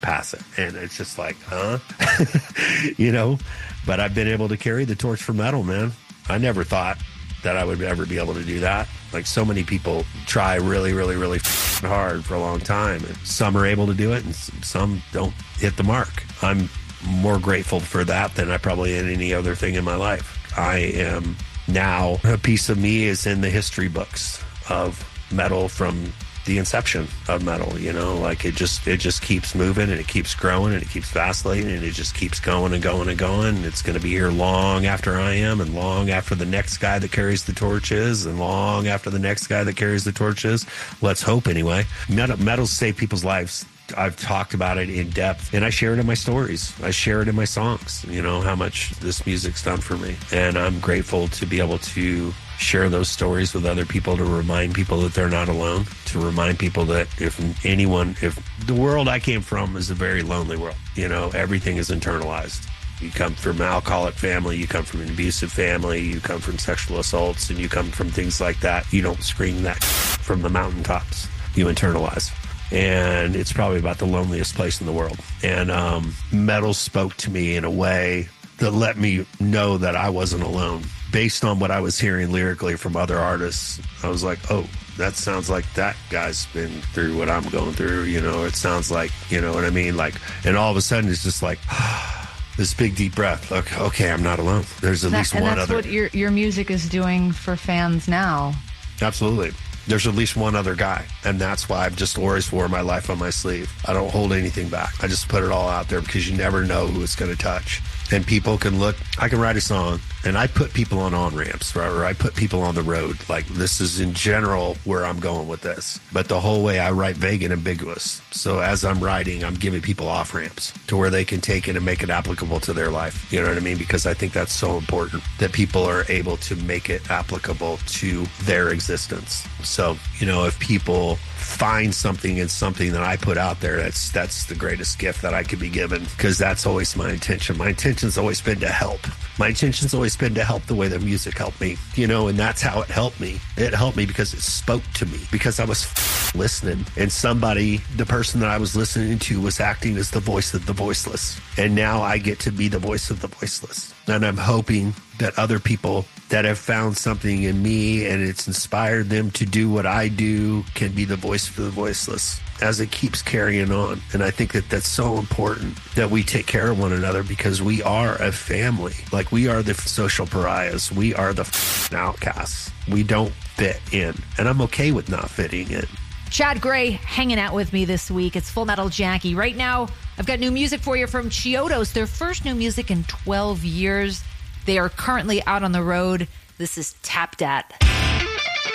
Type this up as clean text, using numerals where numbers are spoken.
pass it. And it's just like, huh? You know, but I've been able to carry the torch for metal, man. I never thought that I would ever be able to do that. Like, so many people try really, really, really hard for a long time. And some are able to do it and some don't hit the mark. I'm more grateful for that than I probably had any other thing in my life. I am now, a piece of me is in the history books of metal from the inception of metal, you know, like it just keeps moving and it keeps growing and it keeps vacillating and it just keeps going and going and going. And it's going to be here long after I am and long after the next guy that carries the torch is and long after the next guy that carries the torch is. Let's hope anyway. Metal's saved people's lives. I've talked about it in depth and I share it in my stories. I share it in my songs, you know, how much this music's done for me. And I'm grateful to be able to share those stories with other people, to remind people that they're not alone, to remind people that if the world I came from is a very lonely world, you know, everything is internalized. You come from an alcoholic family, you come from an abusive family, you come from sexual assaults, and you come from things like that. You don't scream that from the mountaintops. You internalize. And it's probably about the loneliest place in the world. And metal spoke to me in a way that let me know that I wasn't alone. Based on what I was hearing lyrically from other artists, I was like, oh, that sounds like that guy's been through what I'm going through. You know, it sounds like, you know what I mean? Like, and all of a sudden it's just like, this big deep breath. Like, okay, I'm not alone. There's at least one other. And that's what your music is doing for fans now. Absolutely. There's at least one other guy, and that's why I've just always wore my life on my sleeve. I don't hold anything back. I just put it all out there because you never know who it's going to touch. And people can look, I can write a song, and I put people on ramps, right? Or I put people on the road. Like, this is in general where I'm going with this. But the whole way I write vague and ambiguous. So as I'm writing, I'm giving people off ramps to where they can take it and make it applicable to their life. You know what I mean? Because I think that's so important that people are able to make it applicable to their existence. So, you know, if people find something in something that I put out there, that's the greatest gift that I could be given, because that's always my intention. My intention's always been to help. My intention's always been to help the way that music helped me, you know, and that's how it helped me. It helped me because it spoke to me, because I was listening, and the person that I was listening to was acting as the voice of the voiceless. And now I get to be the voice of the voiceless. And I'm hoping that other people that have found something in me and it's inspired them to do what I do can be the voice for the voiceless as it keeps carrying on. And I think that that's so important that we take care of one another, because we are a family. Like, we are the social pariahs. We are the outcasts. We don't fit in. And I'm okay with not fitting in. Chad Gray hanging out with me this week. It's Full Metal Jackie. Right now, I've got new music for you from Chiodos. Their first new music in 12 years. They are currently out on the road. This is Tapped At.